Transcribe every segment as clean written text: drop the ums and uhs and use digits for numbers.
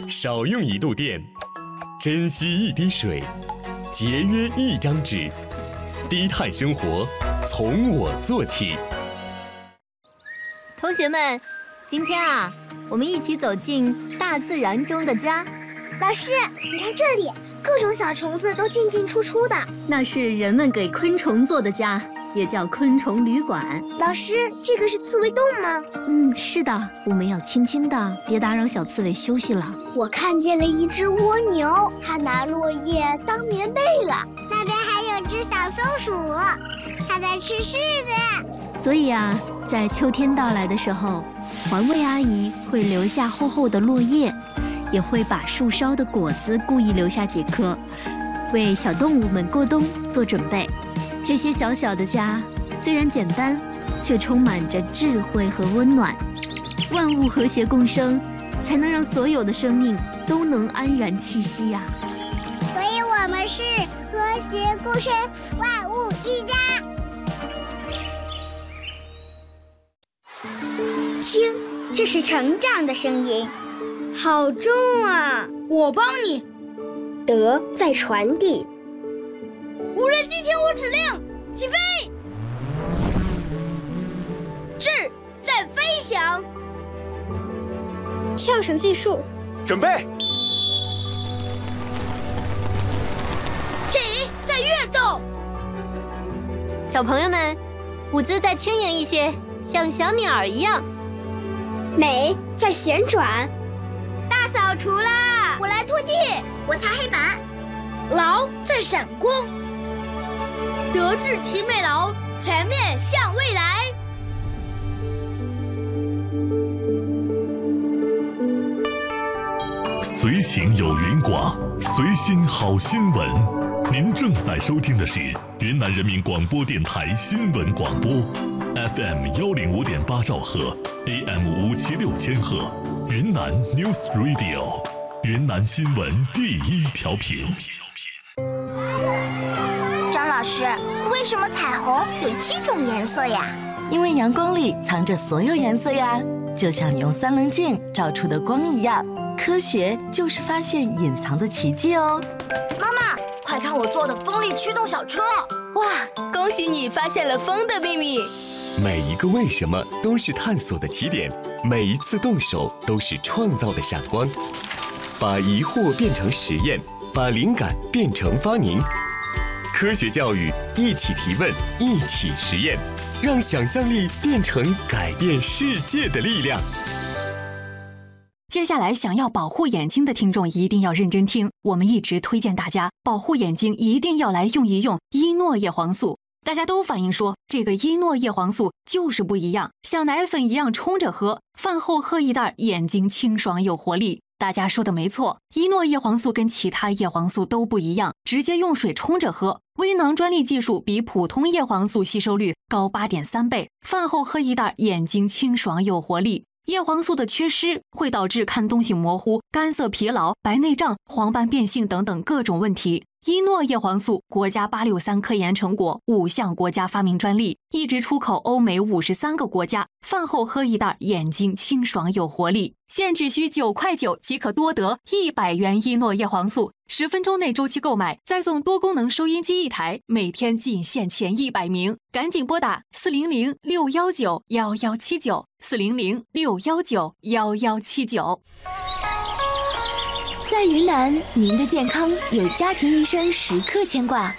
少用一度电，珍惜一滴水，节约一张纸，低碳生活从我做起。 同学们，今天我们一起走进大自然中的家。 老师，你看这里，各种小虫子都进进出出的， 那是人们给昆虫做的家，也叫昆虫旅馆。 老师，这个是刺猬洞吗？ 是的，我们要轻轻的，别打扰小刺猬休息了。 我看见了一只蜗牛，它拿落叶当棉被了。那边还有只小松鼠，它在吃柿子。 所以在秋天到来的时候，环卫阿姨会留下厚厚的落叶，也会把树梢的果子故意留下几颗，为小动物们过冬做准备。这些小小的家虽然简单，却充满着智慧和温暖。万物和谐共生，才能让所有的生命都能安然栖息呀。 所以我们是和谐共生，万物一家。听，这是成长的声音，好重啊！ 我帮你。 德在传递。 无人机听我指令，起飞！智在飞翔。跳绳技术， 准备。 体在跃动。 小朋友们，舞姿再轻盈一些，像小鸟一样。 美在旋转。 大扫除啦！ 我来拖地，我擦黑板。 劳在闪光。德智体美劳，全面向未来。 随行有云广，随心好新闻。您正在收听的是云南人民广播电台新闻广播 ，FM105.8兆赫 ，AM576千赫，云南 News Radio， 云南新闻第一调频。 张老师，为什么彩虹有7种颜色呀？ 因为阳光里藏着所有颜色呀，就像你用3棱镜照出的光一样。科学就是发现隐藏的奇迹哦！ 妈妈，快看我做的风力驱动小车！ 哇，恭喜你发现了风的秘密！ 每一个为什么都是探索的起点，每一次动手都是创造的闪光。把疑惑变成实验，把灵感变成发明。科学教育，一起提问，一起实验，让想象力变成改变世界的力量。 接下来想要保护眼睛的听众一定要认真听，我们一直推荐大家保护眼睛一定要来用一用伊诺叶黄素。大家都反映说这个伊诺叶黄素就是不一样，像奶粉一样冲着喝，饭后喝一袋，眼睛清爽有活力。大家说的没错，伊诺叶黄素跟其他叶黄素都不一样，直接用水冲着喝，微囊专利技术比普通叶黄素吸收率高8.3倍，饭后喝一袋，眼睛清爽有活力。叶黄素的缺失会导致看东西模糊、干涩疲劳、白内障、黄斑变性等等各种问题。伊诺叶黄素国家863科研成果，5项国家发明专利，一直出口欧美53个国家。饭后喝一袋，眼睛清爽有活力。现只需9.9块即可多得100元伊诺叶黄素，10分钟内周期购买，再送多功能收音机1台，每天仅限前100名，赶紧拨打400-619-1179，400-619-1179。 在云南，您的健康有家庭医生时刻牵挂。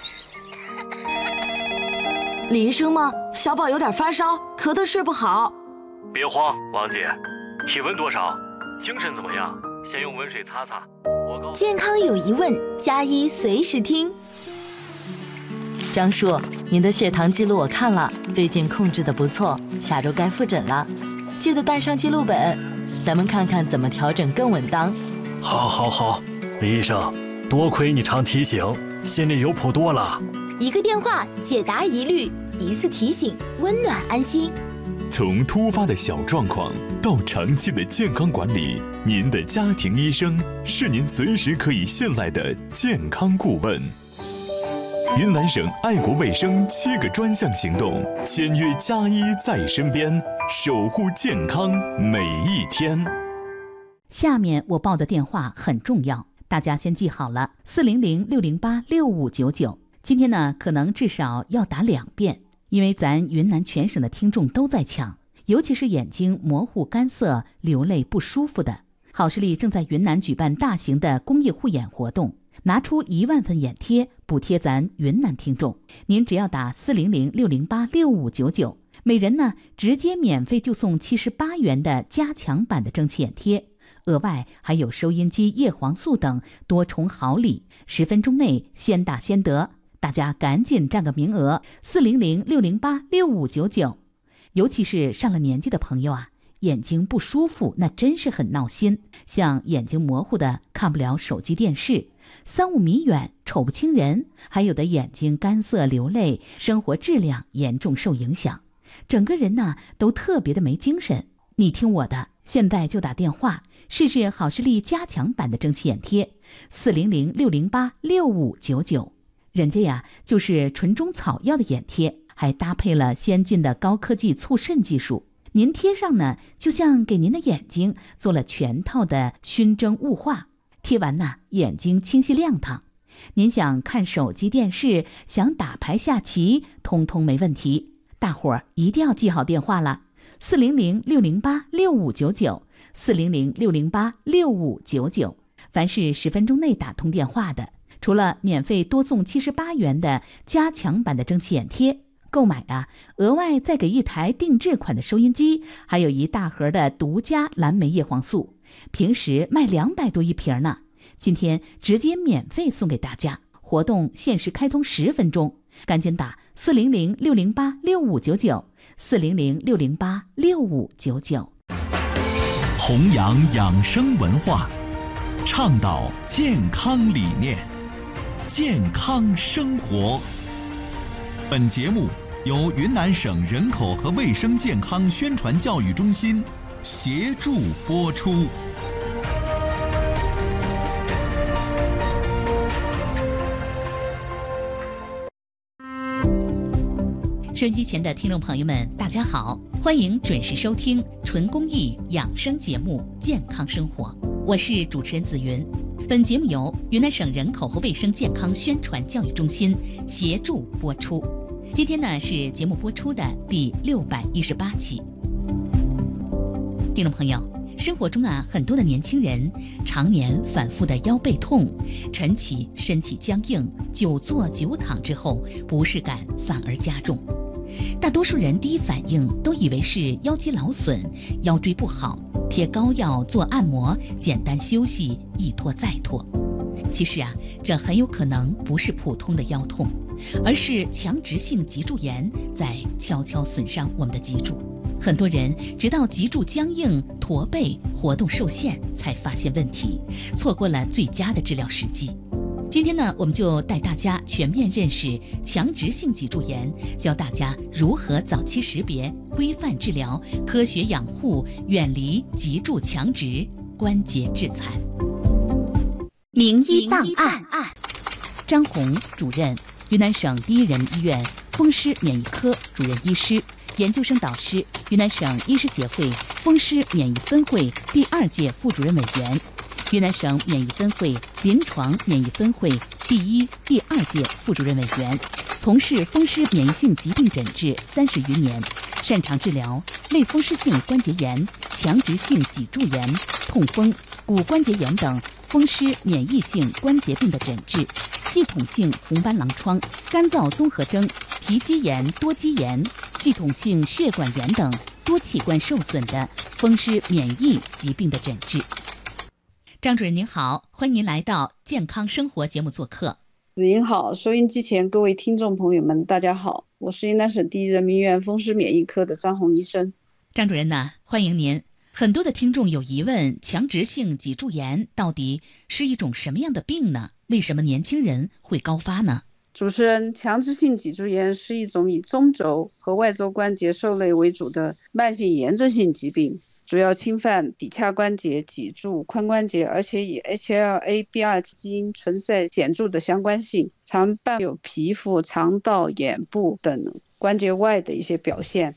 李医生吗？小宝有点发烧，咳得睡不好。 别慌，王姐，体温多少？精神怎么样？先用温水擦擦。 健康有疑问，加医随时听。 张叔，您的血糖记录我看了，最近控制得不错，下周该复诊了，记得带上记录本，咱们看看怎么调整更稳当。 好，李医生，多亏你常提醒，心里有谱多了。 一个电话解答疑虑，一次提醒，温暖安心。 从突发的小状况到长期的健康管理，您的家庭医生是您随时可以信赖的健康顾问。云南省爱国卫生7个专项行动，签约加医在身边，守护健康每一天。 下面我报的电话很重要，大家先记好了，400-608-6599。今天呢，可能至少要打2遍，因为咱云南全省的听众都在抢，尤其是眼睛模糊、干涩、流泪不舒服的。好视力正在云南举办大型的公益护眼活动，拿出1万份眼贴补贴咱云南听众。您只要打400-608-6599，每人呢直接免费就送78元的加强版的蒸汽眼贴，额外还有收音机、叶黄素等多重好礼，10分钟内先打先得，大家赶紧占个名额，400-608-6599。尤其是上了年纪的朋友啊，眼睛不舒服那真是很闹心，像眼睛模糊的看不了手机电视，3-5米远瞅不清人，还有的眼睛干涩流泪，生活质量严重受影响，整个人呢都特别的没精神。你听我的，现在就打电话试试好视力加强版的蒸汽眼贴，400-608-6599。人家呀就是纯中草药的眼贴，还搭配了先进的高科技促渗技术，您贴上呢就像给您的眼睛做了全套的熏蒸雾化，贴完呢眼睛清晰亮堂，您想看手机电视，想打牌下棋，通通没问题。大伙儿一定要记好电话了，400-608-6599 400-608-6599。凡是10分钟内打通电话的，除了免费多送78元的加强版的蒸汽眼贴，购买啊额外再给1台定制款的收音机，还有1大盒的独家蓝莓叶黄素，平时卖200多一瓶呢，今天直接免费送给大家，活动限时开通10分钟，赶紧打400-608-6599 400-608-6599。 弘扬养生文化，倡导健康理念，健康生活。本节目由云南省人口和卫生健康宣传教育中心协助播出。 收音机前的听众朋友们，大家好，欢迎准时收听纯公益养生节目《健康生活》，我是主持人紫云。本节目由云南省人口和卫生健康宣传教育中心协助播出。今天呢是节目播出的第618期。听众朋友，生活中啊，很多的年轻人常年反复的腰背痛，晨起身体僵硬，久坐久躺之后，不适感反而加重。大多数人第一反应都以为是腰肌劳损，腰椎不好，贴膏药做按摩，简单休息，一拖再拖。其实啊，这很有可能不是普通的腰痛，而是强直性脊柱炎在悄悄损伤我们的脊柱。很多人直到脊柱僵硬、驼背、活动受限才发现问题，错过了最佳的治疗时机。今天呢，我们就带大家全面认识强直性脊柱炎，教大家如何早期识别、规范治疗、科学养护，远离脊柱强直、关节致残。名医档案，张红主任，云南省第一人民医院风湿免疫科主任医师，研究生导师，云南省医师协会风湿免疫分会第2届副主任委员，云南省免疫分会临床免疫分会第1、第2届副主任委员，从事风湿免疫性疾病诊治30余年，擅长治疗类风湿性关节炎、强直性脊柱炎、痛风、骨关节炎等风湿免疫性关节病的诊治，系统性红斑狼疮、干燥综合征、皮肌炎、多肌炎、系统性血管炎等多器官受损的风湿免疫疾病的诊治。张主任您好，欢迎您来到健康生活节目做客。 您好，收音机前各位听众朋友们大家好，我是云南省第一人民医院风湿免疫科的张红医生。 张主任呢，欢迎您。很多的听众有疑问，强直性脊柱炎到底是一种什么样的病呢？为什么年轻人会高发呢？ 主持人，强直性脊柱炎是一种以中轴和外周关节受累为主的慢性炎症性疾病，主要侵犯骶髂关节、脊柱、髋关节，而且与 HLA-B2 基因存在显著的相关性，常伴有皮肤、肠道、眼部等关节外的一些表现。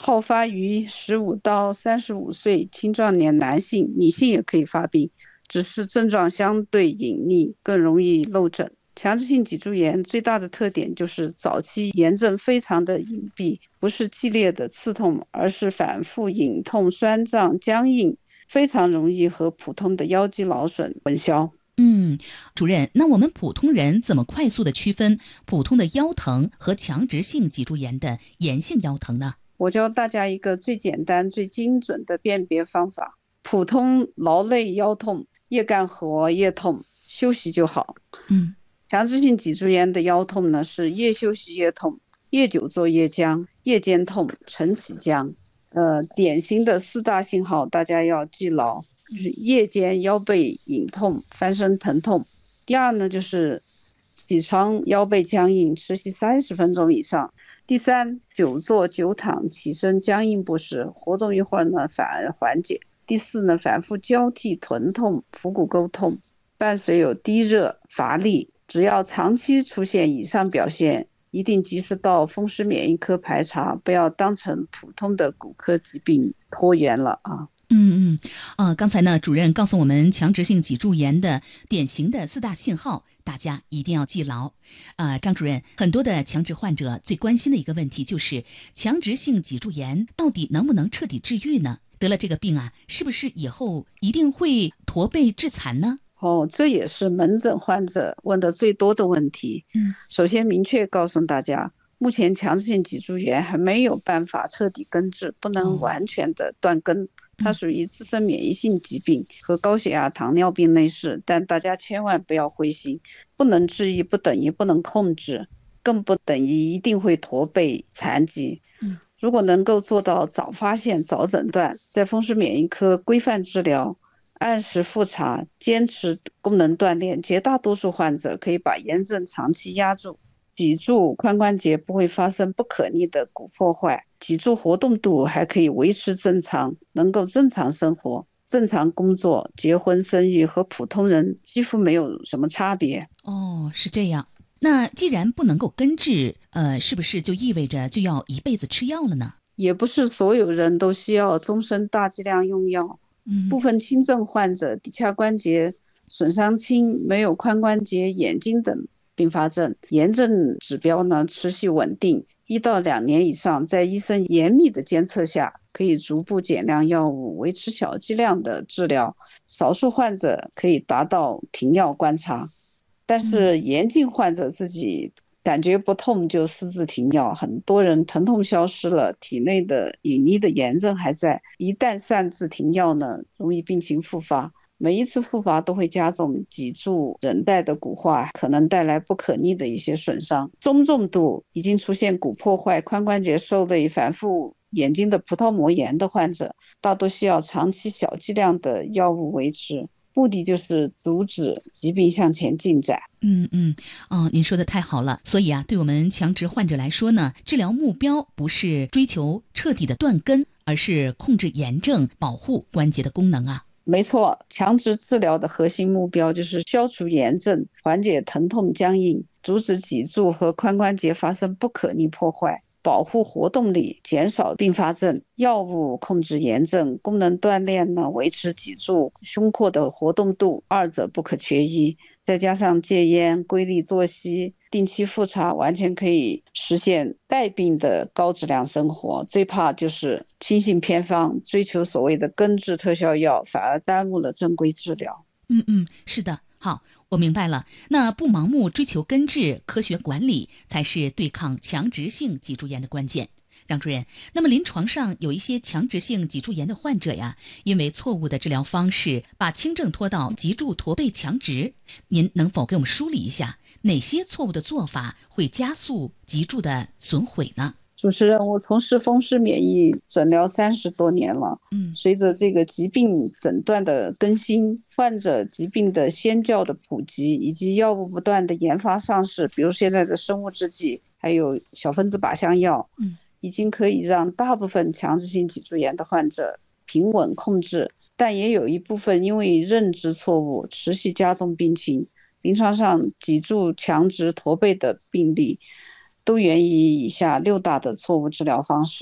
好发于15到35岁青壮年男性，女性也可以发病，只是症状相对隐匿，更容易漏诊。强直性脊柱炎最大的特点就是早期炎症非常的隐蔽，不是激烈的刺痛，而是反复隐痛、酸胀、僵硬，非常容易和普通的腰肌劳损混淆。 主任，那我们普通人怎么快速的区分普通的腰疼和强直性脊柱炎的炎性腰疼呢？ 我教大家一个最简单、最精准的辨别方法。普通劳累腰痛，夜干活、夜痛，休息就好。强直性脊柱炎的腰痛呢，是夜休息夜痛，夜久坐夜僵，夜间痛，晨起僵。典型的4大信号大家要记牢，就是夜间腰背隐痛、翻身疼痛。第二呢，就是起床腰背僵硬，持续30分钟以上。第三，久坐久躺，起身僵硬不实，活动一会儿呢反而缓解。第四呢，反复交替臀痛、腹股沟痛，伴随有低热、乏力。只要长期出现以上表现，一定及时到风湿免疫科排查，不要当成普通的骨科疾病拖延了啊。 刚才呢，主任告诉我们强直性脊柱炎的典型的4大信号，大家一定要记牢。张主任，很多的强直患者最关心的一个问题就是强直性脊柱炎到底能不能彻底治愈呢？得了这个病啊，是不是以后一定会驼背致残呢？ 这也是门诊患者问的最多的问题。首先明确告诉大家，目前强直性脊柱炎还没有办法彻底根治，不能完全的断根。它属于自身免疫性疾病，和高血压、糖尿病类似，但大家千万不要灰心，不能治愈不等于不能控制，更不等于一定会驼背残疾。如果能够做到早发现、早诊断，在风湿免疫科规范治疗，按时复查，坚持功能锻炼，绝大多数患者可以把炎症长期压住，脊柱髋关节不会发生不可逆的骨破坏，脊柱活动度还可以维持正常，能够正常生活、正常工作、结婚生育，和普通人几乎没有什么差别。 是这样。那既然不能够根治，是不是就意味着就要一辈子吃药了呢？ 也不是所有人都需要终身大剂量用药。部分轻症患者骶髂关节损伤轻，没有髋关节、眼睛等并发症，炎症指标呢持续稳定，1到2年以上，在医生严密的监测下，可以逐步减量药物，维持小剂量的治疗。少数患者可以达到停药观察，但是严禁患者自己感觉不痛就私自停药。很多人疼痛消失了，体内的隐匿的炎症还在，一旦擅自停药呢，容易病情复发。每一次复发都会加重脊柱韧带的骨化，可能带来不可逆的一些损伤。中重度已经出现骨破坏、髋关节受累、反复眼睛的葡萄膜炎的患者，大多需要长期小剂量的药物维持，目的就是阻止疾病向前进展。 您说的太好了。所以啊，对我们强直患者来说呢，治疗目标不是追求彻底的断根，而是控制炎症，保护关节的功能啊。 没错，强直治疗的核心目标就是消除炎症，缓解疼痛僵硬，阻止脊柱和髋关节发生不可逆破坏，保护活动力，减少并发症。药物控制炎症，功能锻炼呢维持脊柱胸廓的活动度，二者不可缺一。再加上戒烟、规律作息、定期复查，完全可以实现带病的高质量生活。最怕就是轻信偏方，追求所谓的根治特效药，反而耽误了正规治疗。 是的。好，我明白了。那不盲目追求根治，科学管理才是对抗强直性脊柱炎的关键。张主任，那么临床上有一些强直性脊柱炎的患者呀，因为错误的治疗方式，把轻症拖到脊柱驼背强直。您能否给我们梳理一下，哪些错误的做法会加速脊柱的损毁呢？ 主持人，我从事风湿免疫诊疗30多年了。随着这个疾病诊断的更新，患者疾病的先兆的普及，以及药物不断的研发上市，比如现在的生物制剂，还有小分子靶向药，已经可以让大部分强直性脊柱炎的患者平稳控制，但也有一部分因为认知错误持续加重病情。临床上脊柱强直驼背的病例都源于以下6大的错误治疗方式。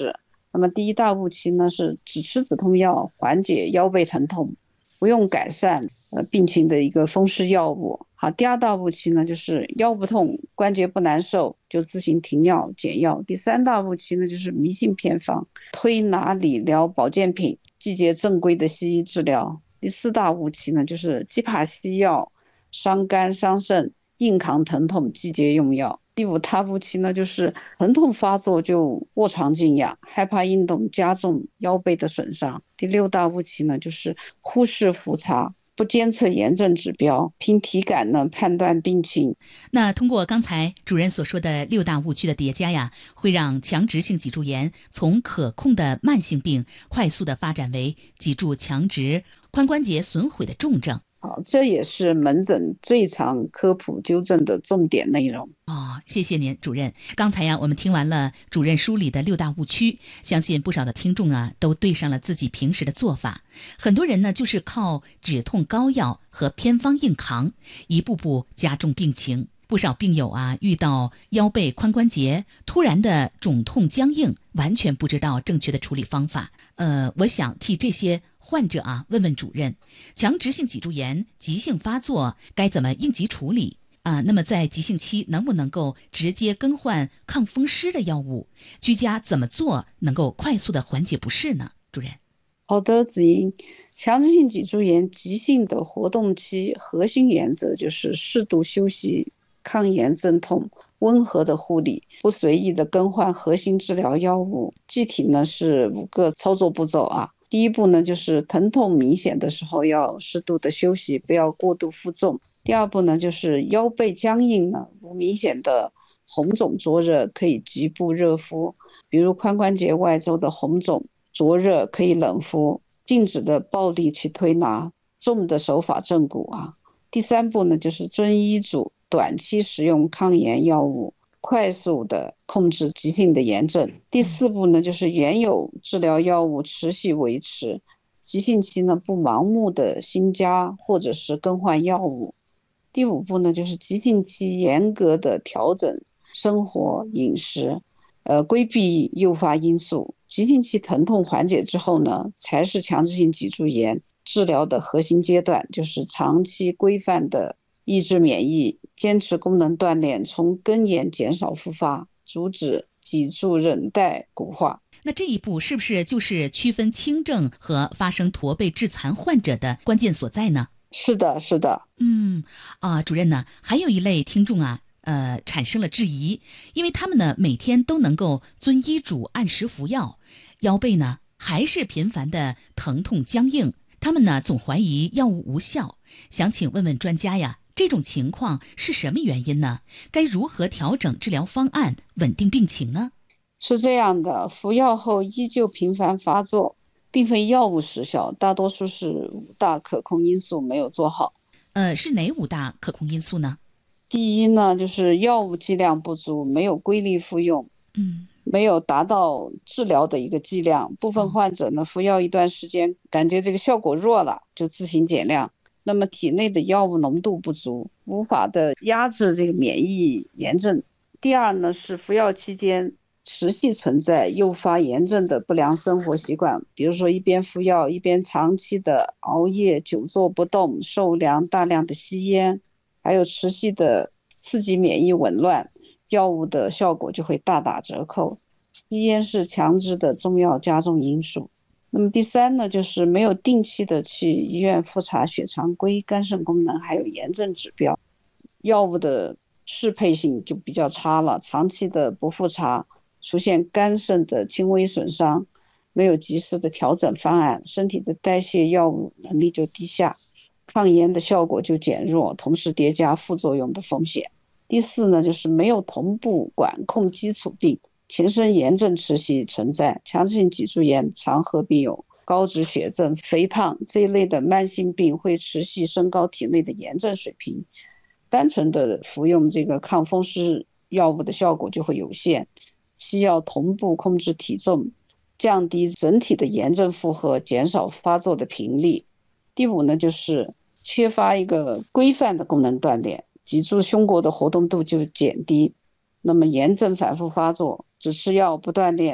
那么第一大步期呢是只吃止痛药缓解腰背疼痛，不用改善病情的一个风湿药物。好，第二大步期呢就是腰不痛关节不难受就自行停药减药。第三大步期呢就是迷信偏方，推拿理疗保健品，季节正规的西医治疗。第四大步期呢就是忌怕西药，伤肝伤肾，硬扛疼痛季节用药。第五大步期呢就是疼痛发作就卧床静养，害怕运动加重腰背的损伤。第六大步期呢就是忽视复查，不监测炎症指标，凭体感呢判断病情。 那通过刚才主任所说的6大误区的叠加呀，会让强直性脊柱炎从可控的慢性病快速的发展为脊柱强直、髋关节损毁的重症。 好，这也是门诊最常科普纠正的重点内容。 谢谢您，主任。刚才呀，我们听完了主任梳理的6大误区，相信不少的听众啊，都对上了自己平时的做法。很多人呢，就是靠止痛膏药和偏方硬扛，一步步加重病情。不少病友啊，遇到腰背、髋关节突然的肿痛僵硬，完全不知道正确的处理方法。我想替这些患者啊问问主任，强直性脊柱炎急性发作该怎么应急处理那么在急性期能不能够直接更换抗风湿的药物？居家怎么做能够快速的缓解不适呢？主任。 好的，子英。强直性脊柱炎急性的活动期核心原则就是适度休息、抗炎镇痛、温和的护理，不随意的更换核心治疗药物。具体呢是5个操作步骤啊。第一步呢就是疼痛明显的时候要适度的休息，不要过度负重。第二步呢就是腰背僵硬呢无明显的红肿灼热可以局部热敷，比如髋关节外周的红肿灼热可以冷敷，禁止的暴力去推拿，重的手法正骨啊。第三步呢就是遵医嘱短期使用抗炎药物，快速的控制急性的炎症。第四步呢就是原有治疗药物持续维持，急性期呢不盲目的新加或者是更换药物。第五步呢就是急性期严格的调整生活饮食，规避诱发因素。急性期疼痛缓解之后呢，才是强直性脊柱炎治疗的核心阶段，就是长期规范的抑制免疫，坚持功能锻炼，从根源减少复发，阻止脊柱韧带骨化。 那这一步是不是就是区分轻症和发生驼背致残患者的关键所在呢？ 是的，是的。 主任呢，还有一类听众啊，产生了质疑，因为他们呢每天都能够遵医嘱按时服药，腰背呢还是频繁的疼痛僵硬，他们呢总怀疑药物无效，想请问问专家呀，这种情况是什么原因呢？该如何调整治疗方案，稳定病情呢？ 是这样的，服药后依旧频繁发作，并非药物失效，大多数是5大可控因素没有做好。 是哪5大可控因素呢？ 第一呢，就是药物剂量不足，没有规律服用，没有达到治疗的一个剂量。部分患者呢，服药一段时间，感觉这个效果弱了，就自行减量。那么体内的药物浓度不足，无法的压制这个免疫炎症。第二呢，是服药期间持续存在诱发炎症的不良生活习惯，比如说一边服药一边长期的熬夜、久坐不动、受凉、大量的吸烟，还有持续的刺激免疫紊乱，药物的效果就会大打折扣。吸烟是强制的重要加重因素。那么第三呢，就是没有定期的去医院复查血常规、肝肾功能还有炎症指标，药物的适配性就比较差了，长期的不复查，出现肝肾的轻微损伤，没有及时的调整方案，身体的代谢药物能力就低下，抗炎的效果就减弱，同时叠加副作用的风险。第四呢，就是没有同步管控基础病，全身炎症持续存在，强直性脊柱炎常合并有高脂血症、肥胖这一类的慢性病，会持续升高体内的炎症水平，单纯的服用这个抗风湿药物的效果就会有限，需要同步控制体重，降低整体的炎症负荷，减少发作的频率。第五呢，就是缺乏一个规范的功能锻炼，脊柱胸廓的活动度就减低，那么炎症反复发作，只吃药不锻炼，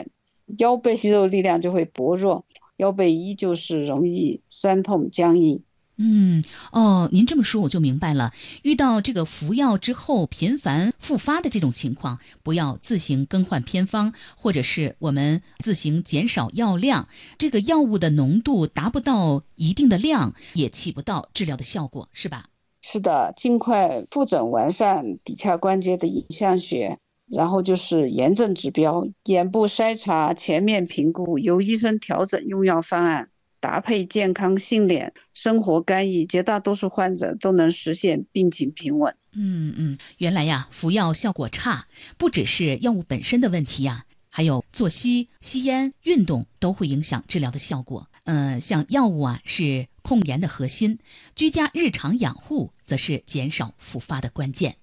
腰背肌肉力量就会薄弱，腰背依旧是容易酸痛僵硬。 您这么说我就明白了。遇到这个服药之后频繁复发的这种情况，不要自行更换偏方，或者是我们自行减少药量。这个药物的浓度达不到一定的量，也起不到治疗的效果，是吧？ 是的，尽快复诊完善骶髂关节的影像学，然后就是炎症指标、眼部筛查、全面评估，由医生调整用药方案，搭配健康信念、生活干预，绝大多数患者都能实现病情平稳。 原来呀，服药效果差，不只是药物本身的问题呀，还有作息、吸烟、运动都会影响治疗的效果。像药物啊是控炎的核心，居家日常养护则是减少复发的关键。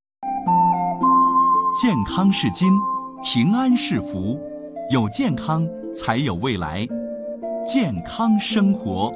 健康是金，平安是福，有健康才有未来。健康生活。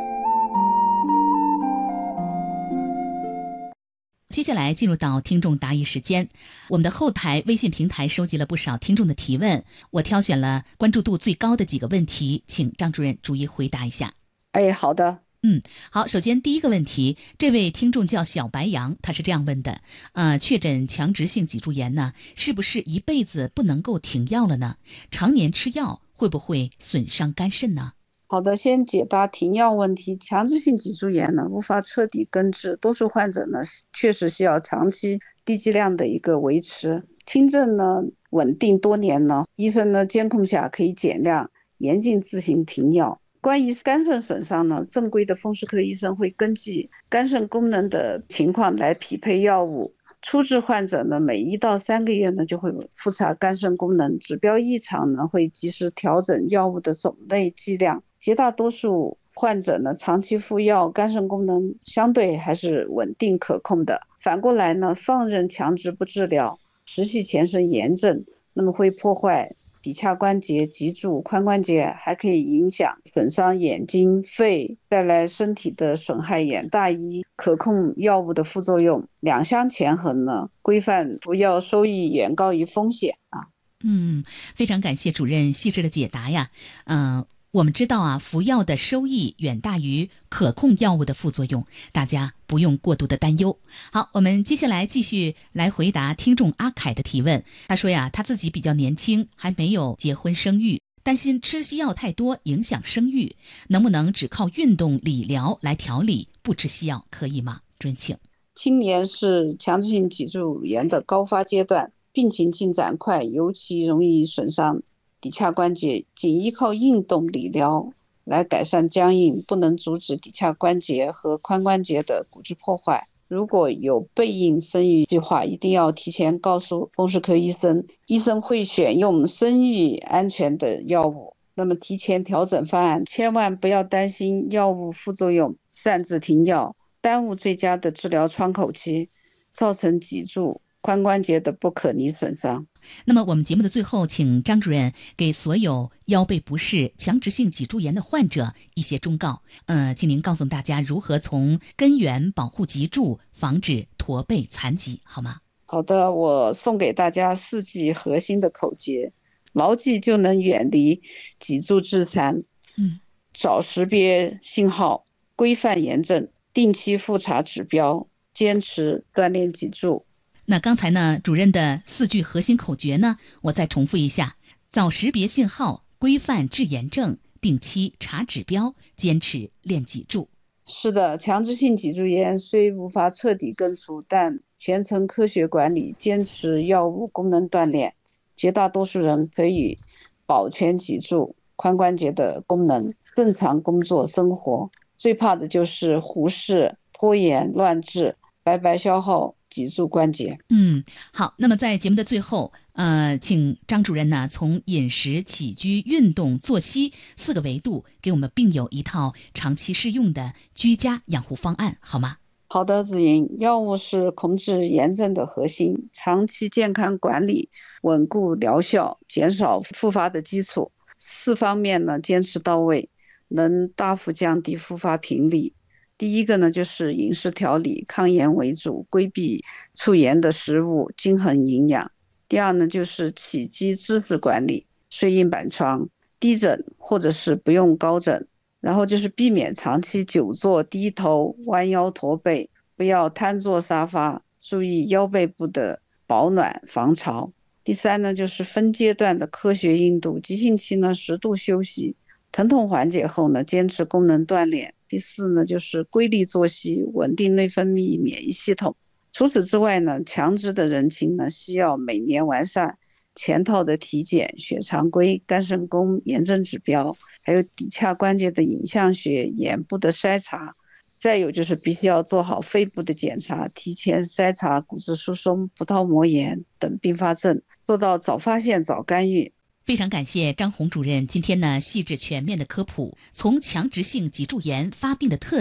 接下来进入到听众答疑时间，我们的后台微信平台收集了不少听众的提问，我挑选了关注度最高的几个问题，请张主任逐一回答一下。 好的。 好，首先第一个问题，这位听众叫小白杨，他是这样问的，确诊强直性脊柱炎呢，是不是一辈子不能够停药了呢？常年吃药会不会损伤肝肾呢？ 好的，先解答停药问题。强直性脊柱炎呢，无法彻底根治，多数患者呢确实需要长期低剂量的一个维持，轻症呢稳定多年呢，医生呢监控下可以减量，严禁自行停药。关于肝肾损伤呢，正规的风湿科医生会根据肝肾功能的情况来匹配药物。初治患者呢，每1到3个月呢就会复查肝肾功能，指标异常呢会及时调整药物的种类剂量。绝大多数患者呢，长期服药，肝肾功能相对还是稳定可控的。反过来呢，放任强直不治疗，持续全身炎症，那么会破坏骶髂关节、脊柱、髋关节，还可以影响损伤眼睛、肺，带来身体的损害眼大医可控药物的副作用，两相权衡呢，规范服药收益远高于风险啊。 非常感谢主任细致的解答呀。我们知道啊，服药的收益远大于可控药物的副作用，大家不用过度的担忧。好，我们接下来继续来回答听众阿凯的提问。他说呀，他自己比较年轻，还没有结婚生育，担心吃西药太多影响生育，能不能只靠运动理疗来调理，不吃西药可以吗？主任请。 青年是强直性脊柱炎的高发阶段，病情进展快，尤其容易损伤骶髂关节，仅依靠运动理疗来改善僵硬，不能阻止骶髂关节和髋关节的骨质破坏。如果有备孕生育计划，一定要提前告诉风湿科医生，医生会选用生育安全的药物。那么提前调整方案，千万不要担心药物副作用，擅自停药，耽误最佳的治疗窗口期，造成脊柱、髋关节的不可逆损伤。 那么我们节目的最后，请张主任给所有腰背不适、强直性脊柱炎的患者一些忠告。请您告诉大家如何从根源保护脊柱，防止驼背残疾，好吗？ 好的，我送给大家4句核心的口诀，牢记就能远离脊柱致残。早识别信号，规范炎症，定期复查指标，坚持锻炼脊柱。 那刚才呢，主任的4句核心口诀呢，我再重复一下：早识别信号，规范治炎症，定期查指标，坚持练脊柱。 是的，强直性脊柱炎虽无法彻底根除，但全程科学管理，坚持药物功能锻炼，绝大多数人可以保全脊柱、髋关节的功能，正常工作生活。最怕的就是忽视、拖延、乱治，白白消耗脊柱关节。 好，那么在节目的最后，请张主任呢从饮食、起居、运动、作息4个维度给我们病友一套长期适用的居家养护方案，好吗？ 好的，子云，药物是控制炎症的核心，长期健康管理，稳固疗效，减少复发的基础。4方面呢坚持到位，能大幅降低复发频率。第一个呢，就是饮食调理，抗炎为主，规避促炎的食物，均衡营养。第二呢，就是起居知识管理， 睡硬板床、低枕或者是不用高枕。然后就是避免长期久坐、低头、弯腰驼背，不要瘫坐沙发，注意腰背部的保暖防潮。第三呢，就是分阶段的科学硬度，急性期呢适度休息，疼痛缓解后呢坚持功能锻炼。第四呢，就是规律作息，稳定内分泌、免疫系统。除此之外呢，强直的人群呢需要每年完善全套的体检、血常规、肝肾功炎症指标，还有骶髂关节的影像学、眼部的筛查。再有就是必须要做好肺部的检查，提前筛查骨质疏松、葡萄膜炎等并发症，做到早发现、早干预。 非常感谢张红主任今天呢细致全面的科普，从强直性脊柱炎发病的特